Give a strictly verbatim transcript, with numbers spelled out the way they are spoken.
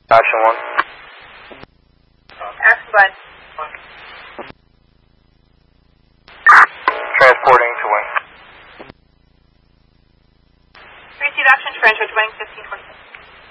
Action one. Action bud. Transporting to wing. Receive action, transfer to wing fifteen twenty-six.